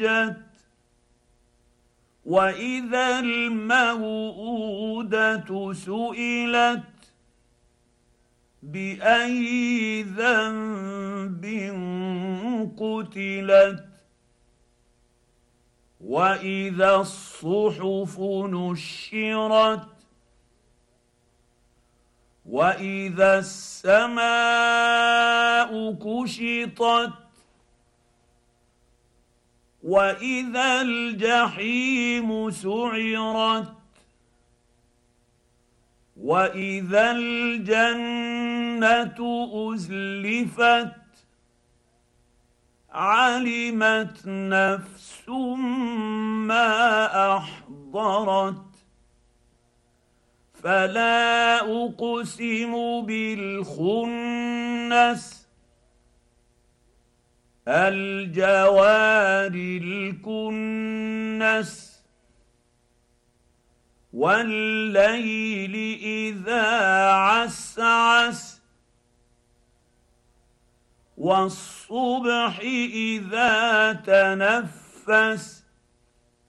واذا الموءودة سئلت باي ذنب قتلت واذا الصحف نشرت واذا السماء كشطت واذا الجحيم سعرت واذا الجنه ازلفت علمت نفس ما احضرت فلا اقسم بالخنس الجوار الكنس والليل اذا عسعس والصبح اذا تنفس